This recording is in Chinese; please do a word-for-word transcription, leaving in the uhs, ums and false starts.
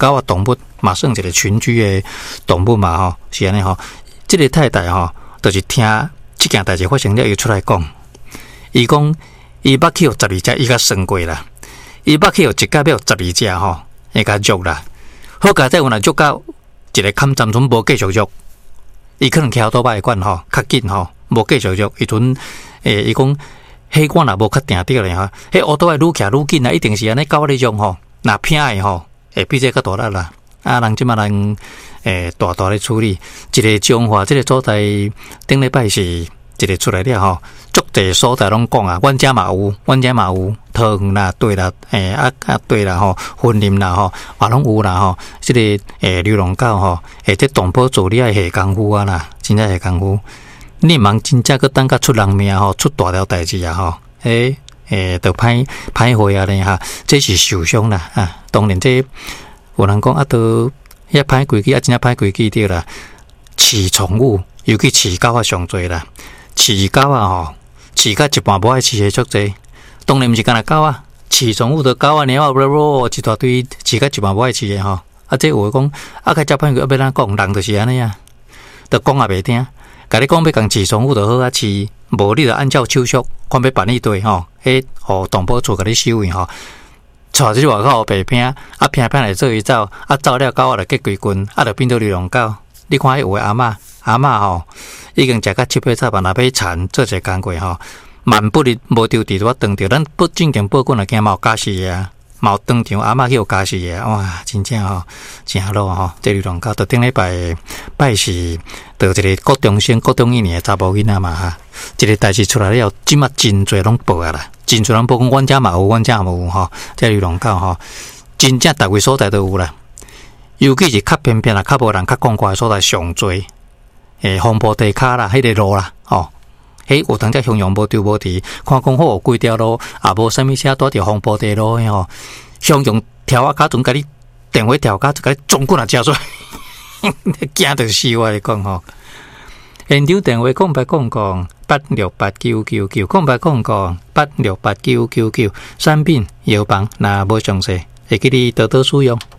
狗啊动物嘛算一个群居的动物嘛吼，是安尼吼。这个太太吼，就是听这件代志发生了，伊出来讲，伊讲伊捌去有十二只，伊甲算过啦，伊捌去有一甲要有十二只吼，会甲肉啦。好佳在有若捉到一个坎站阵无继续捉，伊可能骑倒摆管吼，较紧吼，无继续捉，伊阵诶，伊讲。迄我若无确定着咧吼，迄乌倒来愈骑愈紧啊，一定是安尼狗咧种吼，若拼诶吼，会比这较大力啦。啊，人即马人诶大大咧处理，一个彰化即个所在，顶礼拜是一个出来了吼，足侪所在拢讲啊，阮遮嘛有，阮遮嘛有，桃园啦，对啦，诶啊啊对啦吼，云林啦吼，也拢有啦吼，即、这个诶流浪狗吼，诶这动保处理爱下功夫啊啦，真正下功夫。你茫真正个等甲出人命吼，出大条代志啊吼，诶诶，着歹歹货啊咧哈，这是受伤啦啊！当然这有人讲啊，都遐歹规矩啊，真正歹规矩着啦。饲宠物，尤其饲狗啊上侪啦，饲狗啊吼，饲甲一半无爱饲诶足侪。当然毋是干那狗啊，饲宠物着狗啊，猫啊，啵啵一大堆，饲甲一半无爱饲诶吼。啊，这有讲啊，较较歹规啊，要哪讲？人就是安尼啊，着讲也袂听。甲你讲要共饲宠物就好啊，饲无你就按照手续，看要办理对吼，迄互动保处甲你收银吼。带即外口白拼，啊拼拼来做伊走，啊走了狗啊就结规群，啊就变做流浪狗。你看迄有诶阿嬷，阿嬷吼已经食甲七八十万，若要铲做者工过吼，万不利无丢地我当着，咱不正经报官来惊嘛有假死啊。毛当场阿嬷去有家事的，哇，真正吼，真落吼，这流浪狗到顶礼拜拜是到一个高中生、高中一年的查某囡仔嘛哈，这个代志出来了，即马真侪拢报啊啦，真侪人报讲，阮遮嘛有，阮遮嘛有吼，这流浪狗吼，真正逐位所在都有啦，尤其是较偏僻啦、较无人、较广阔的所在上多，诶，黄埔地骹啦，迄个路啦，吼。迄有当只向阳无丢无伫，看讲好有几条路，也无啥物车带着黄埔地路诶吼。向阳跳啊，卡阵甲你电话跳卡就甲你总棍啊夹出来，惊着死我来讲吼。现场电话空白空空八六八九九九空白空空八六八九九九，产品药房若无详细，会记你多多使用。